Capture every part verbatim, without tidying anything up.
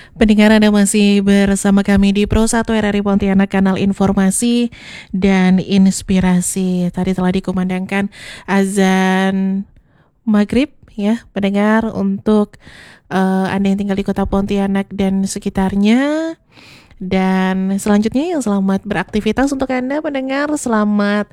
Pendengar, Anda masih bersama kami di Pro satu R R I Pontianak, kanal informasi dan inspirasi. Tadi telah dikumandangkan azan maghrib ya, pendengar, untuk uh, Anda yang tinggal di kota Pontianak dan sekitarnya. Dan selanjutnya yang selamat beraktivitas untuk Anda pendengar, selamat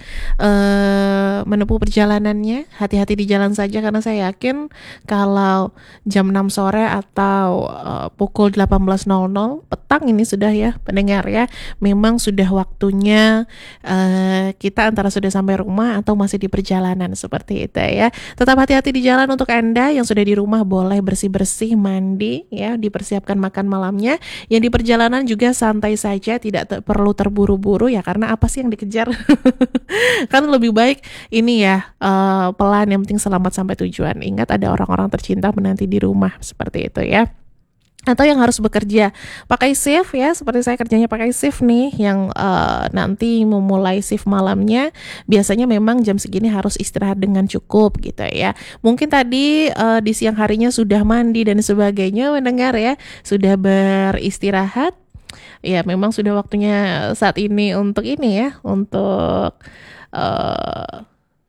uh, menempuh perjalanannya. Hati-hati di jalan saja, karena saya yakin kalau jam enam sore atau uh, pukul delapan belas nol nol petang ini sudah ya pendengar ya, memang sudah waktunya uh, kita antara sudah sampai rumah atau masih di perjalanan, seperti itu ya. Tetap hati-hati di jalan. Untuk Anda yang sudah di rumah, boleh bersih-bersih, mandi ya, dipersiapkan makan malamnya. Yang di perjalanan juga santai saja, tidak te- perlu terburu-buru ya, karena apa sih yang dikejar? Kan lebih baik ini ya, uh, pelan, yang penting selamat sampai tujuan. Ingat, ada orang-orang tercinta menanti di rumah, seperti itu ya. Atau yang harus bekerja pakai shift ya, seperti saya kerjanya pakai shift nih, yang uh, nanti memulai shift malamnya, biasanya memang jam segini harus istirahat dengan cukup gitu ya. Mungkin tadi uh, di siang harinya sudah mandi dan sebagainya mendengar ya, sudah beristirahat. Ya, memang sudah waktunya saat ini untuk ini ya, untuk uh,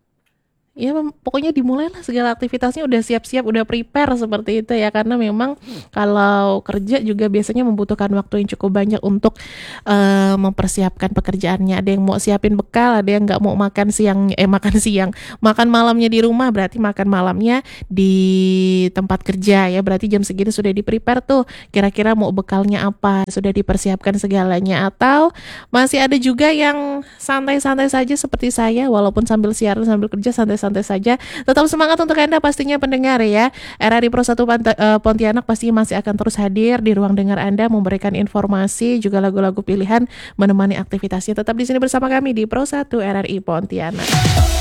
ya pokoknya dimulailah segala aktivitasnya, udah siap-siap, udah prepare seperti itu ya. Karena memang kalau kerja juga biasanya membutuhkan waktu yang cukup banyak untuk uh, mempersiapkan pekerjaannya. Ada yang mau siapin bekal, ada yang nggak mau makan siang, eh makan siang, makan malamnya di rumah, berarti makan malamnya di tempat kerja ya. Berarti jam segini sudah di prepare tuh, kira-kira mau bekalnya apa, sudah dipersiapkan segalanya. Atau masih ada juga yang santai-santai saja seperti saya, walaupun sambil siaran sambil kerja, santai santai saja. Tetap semangat untuk Anda pastinya pendengar ya. R R I Pro satu Pontianak pasti masih akan terus hadir di ruang dengar Anda, memberikan informasi juga lagu-lagu pilihan, menemani aktivitasnya. Tetap di sini bersama kami di Pro satu R R I Pontianak.